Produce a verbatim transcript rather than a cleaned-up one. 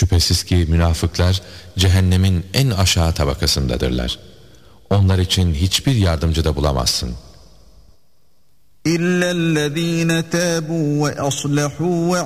Şüphesiz ki münafıklar cehennemin en aşağı tabakasındadırlar. Onlar için hiçbir yardımcı da bulamazsın. İllellezîne tâbû ve aslahû ve